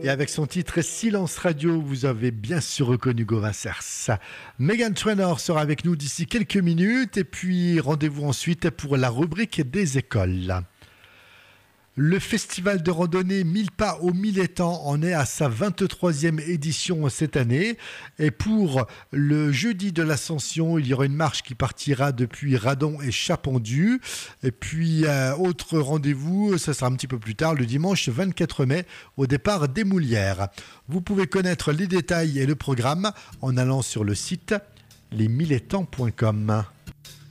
Et avec son titre Silence Radio, vous avez bien sûr reconnu Gauvin Cers. Meghan Trainor sera avec nous d'ici quelques minutes et puis rendez-vous ensuite pour la rubrique des écoles. Le festival de randonnée 1000 pas aux 1000 étangs en est à sa 23e édition cette année. Et pour le jeudi de l'Ascension, il y aura une marche qui partira depuis Radon et Chapondu. Et puis, autre rendez-vous, ça sera un petit peu plus tard, le dimanche 24 mai, au départ des Moulières. Vous pouvez connaître les détails et le programme en allant sur le site lesmilleétangs.com.